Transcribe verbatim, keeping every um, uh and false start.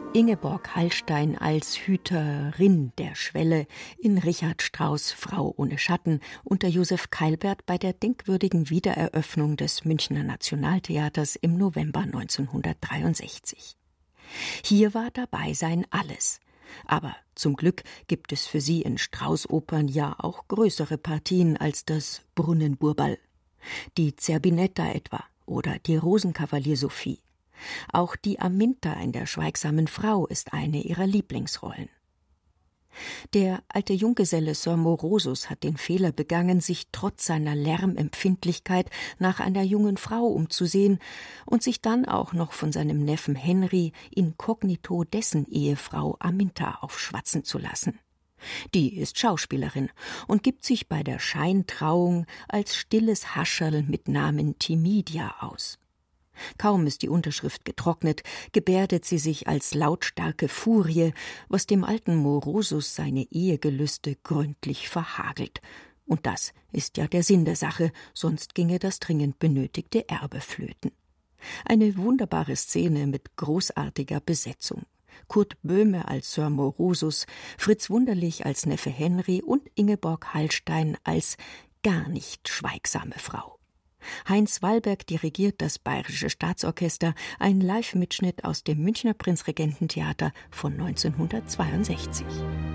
Ingeborg Hallstein als Hüterin der Schwelle in Richard Strauss' Frau ohne Schatten unter Josef Keilbert bei der denkwürdigen Wiedereröffnung des Münchner Nationaltheaters im November neunzehnhundertdreiundsechzig. Hier war dabei sein alles. Aber zum Glück gibt es für sie in Strauss-Opern ja auch größere Partien als das Brunnenburberl. Die Zerbinetta etwa oder die Rosenkavalier Sophie. Auch die Aminta in der Schweigsamen Frau ist eine ihrer Lieblingsrollen. Der alte Junggeselle Sir Morosus hat den Fehler begangen, sich trotz seiner Lärmempfindlichkeit nach einer jungen Frau umzusehen und sich dann auch noch von seinem Neffen Henry inkognito dessen Ehefrau Aminta aufschwatzen zu lassen. Die ist Schauspielerin und gibt sich bei der Scheintrauung als stilles Hascherl mit Namen Timidia aus. Kaum ist die Unterschrift getrocknet, gebärdet sie sich als lautstarke Furie, was dem alten Morosus seine Ehegelüste gründlich verhagelt. Und das ist ja der Sinn der Sache, sonst ginge das dringend benötigte Erbe flöten. Eine wunderbare Szene mit großartiger Besetzung. Kurt Böhme als Sir Morosus, Fritz Wunderlich als Neffe Henry und Ingeborg Hallstein als gar nicht schweigsame Frau. Heinz Wallberg dirigiert das Bayerische Staatsorchester, ein Live-Mitschnitt aus dem Münchner Prinzregententheater von neunzehnhundertzweiundsechzig.